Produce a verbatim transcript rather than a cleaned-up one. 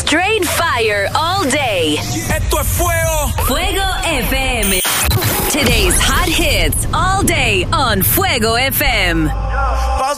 Straight fire all day. Esto es fuego. Fuego F M. Today's hot hits all day on Fuego F M.